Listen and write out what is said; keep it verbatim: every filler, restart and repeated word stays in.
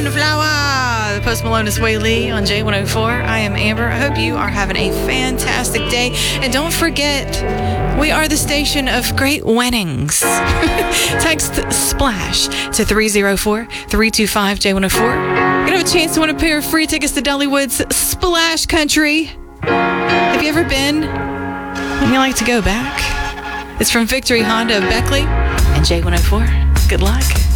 Sunflower. Post Malone is Sway Lee on J one oh four. I am Amber. I hope you are having a fantastic day. And don't forget, we are the station of great winnings. Text SPLASH to three oh four, three two five, J one oh four. You're going to have a chance to win a pair of free tickets to Dollywood's Splash Country. Have you ever been? Would you like to go back? It's from Victory Honda of Beckley and J one oh four. Good luck.